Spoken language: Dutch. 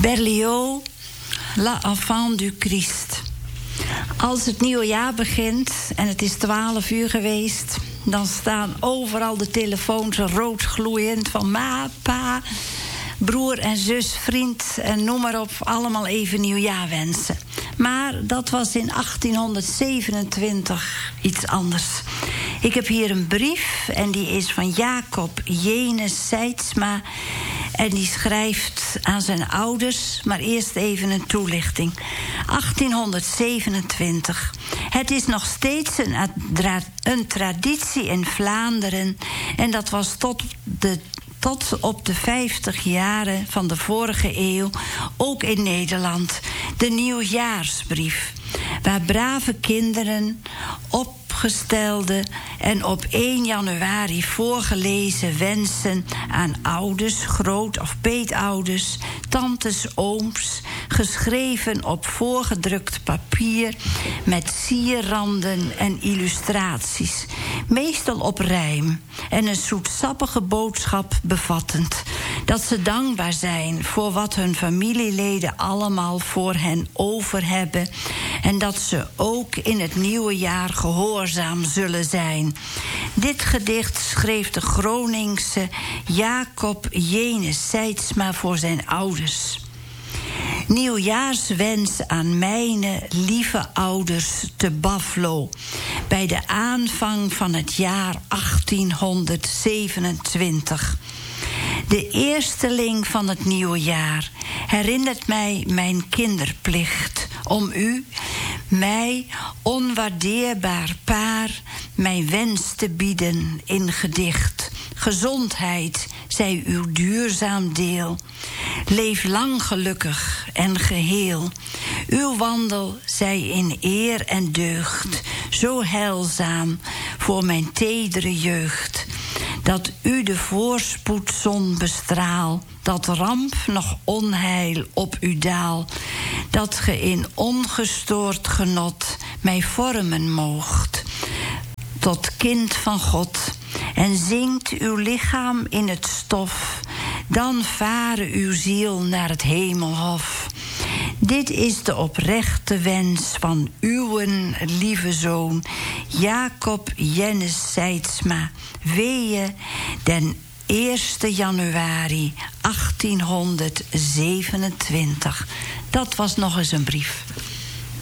Berlioz, l'enfant du Christ. Als het nieuwe jaar begint en het is 12 uur geweest, dan staan overal de telefoons rood gloeiend van ma, pa, broer en zus, vriend en noem maar op, allemaal even nieuwjaarwensen. Maar dat was in 1827 iets anders. Ik heb hier een brief en die is van Jacob Jenes Seidsma. En die schrijft aan zijn ouders, maar eerst even een toelichting. 1827. Het is nog steeds een traditie in Vlaanderen. En dat was tot op de 50 jaren van de vorige eeuw, ook in Nederland, de nieuwjaarsbrief. Waar brave kinderen opgestelde en op 1 januari voorgelezen wensen aan ouders, groot- of peetouders, tantes, ooms, geschreven op voorgedrukt papier met sierranden en illustraties, meestal op rijm en een zoetsappige boodschap bevattend, dat ze dankbaar zijn voor wat hun familieleden allemaal voor hen over hebben en dat ze ook in het nieuwe jaar gehoorzaam zullen zijn. Dit gedicht schreef de Groningse Jacob Jenes Seidsma voor zijn ouders. Nieuwjaarswens aan mijn lieve ouders te Baflo, bij de aanvang van het jaar 1827. De eersteling van het nieuwe jaar herinnert mij mijn kinderplicht om u, mij, onwaardeerbaar paar, mijn wens te bieden in gedicht. Gezondheid zij uw duurzaam deel. Leef lang gelukkig en geheel. Uw wandel zij in eer en deugd, zo heilzaam voor mijn tedere jeugd. Dat u de voorspoedzon bestraal, dat ramp nog onheil op u daal. Dat ge in ongestoord genot mij vormen moogt tot kind van God. En zinkt uw lichaam in het stof, dan vare uw ziel naar het hemelhof. Dit is de oprechte wens van uw lieve zoon Jacob Jenes Seidsma, weeën den 1 januari 1827. Dat was nog eens een brief.